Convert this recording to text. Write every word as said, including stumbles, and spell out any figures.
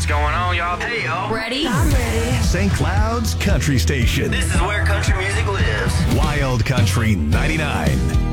What's going on, y'all? Hey, y'all. Ready? I'm ready. Saint Cloud's Country Station. This is where country music lives. Wild Country ninety-nine.